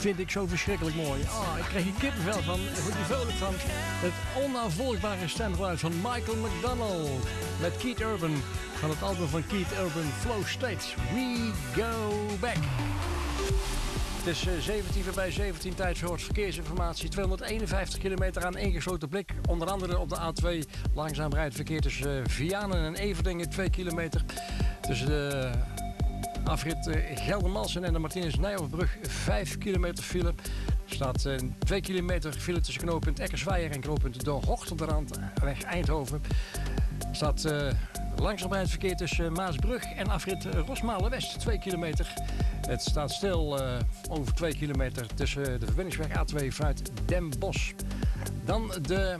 vind ik zo verschrikkelijk mooi. Ik krijg hier kippenvel van, goed vrolijk van. Het onnavolgbare stemgeluid van Michael McDonald met Keith Urban van het album van Keith Urban, Flow State. We go back. Het is 17 voorbij 17 tijd voor verkeersinformatie. 251 kilometer aan ingesloten blik. Onder andere op de A2 langzaam rijdt verkeer tussen Vianen en Everdingen 2 kilometer. Tussen de afrit Geldermalsen en de Martinus-Nijhoffbrug 5 kilometer file. Er staat 2 kilometer file tussen knooppunt Eckersweijer en knooppunt De Hocht op de Randweg Eindhoven. Er staat langzaam rijdend verkeer tussen Maasbrug en afrit Rosmalen-West 2 kilometer. Het staat stil over 2 kilometer tussen de verbindingsweg A2 vanuit Den Bosch. Dan de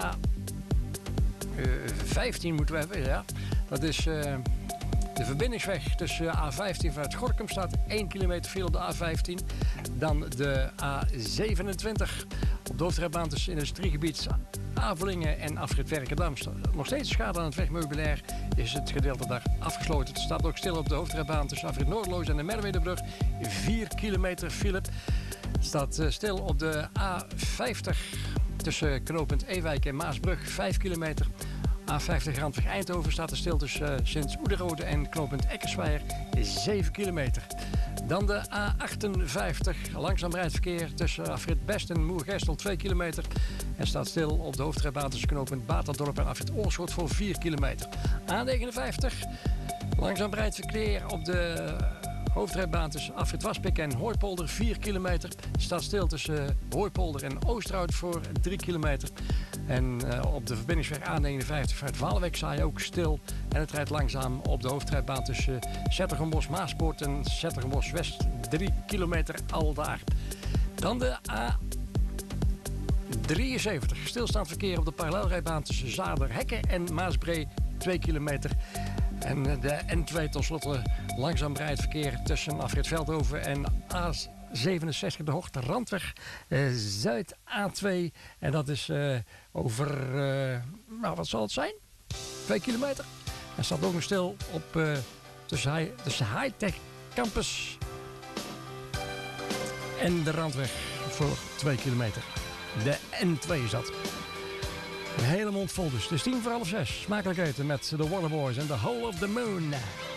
A15 moeten we hebben, ja. Dat is de verbindingsweg tussen A15 vanuit Gorinchem staat 1 kilometer file op de A15. Dan de A27 op de hoofdrijbaan tussen industriegebied Avelingen en afrit Werkendam. Nog steeds schade aan het wegmeubilair is het gedeelte daar afgesloten. Het staat ook stil op de hoofdrijbaan tussen afrit Noordeloos en de Merwedebrug. 4 kilometer file. Het staat stil op de A50 tussen knooppunt Ewijk en Maasbrug. 5 kilometer. A50 Randweg Eindhoven staat er stil tussen Sint-Oederode en knooppunt Eckersweijer. 7 kilometer. Dan de A58, langzaam rijdverkeer tussen afrit Best en Moergestel 2 kilometer. En staat stil op de hoofdrijbaan tussen knooppunt Baterdorp en afrit Oorschot voor 4 kilometer. A59, langzaam rijdverkeer op de hoofdrijbaan tussen afrit Waspik en Hooipolder 4 kilometer. Staat stil tussen Hooipolder en Oosterhout voor 3 kilometer. En op de verbindingsweg A59 vanuit Waalwijk sta je ook stil. En het rijdt langzaam op de hoofdrijbaan tussen Zettergenbos-Maaspoort en Zettergenbos-West 3 kilometer al daar. Dan de A73. Stilstaand verkeer op de parallelrijbaan tussen Zaderhekken en Maasbree 2 kilometer. En de N2 tot slotte langzaam rijdverkeer tussen afrit Veldhoven en A67 de Hocht Randweg Zuid A2. En dat is over, wat zal het zijn? 2 kilometer. En staat ook nog stil op tussen Hightech Campus en de Randweg voor 2 kilometer. De N2 is dat. Een hele mond vol dus. Het is 5:10. Smakelijk eten met The Waterboys en The Hole of the Moon.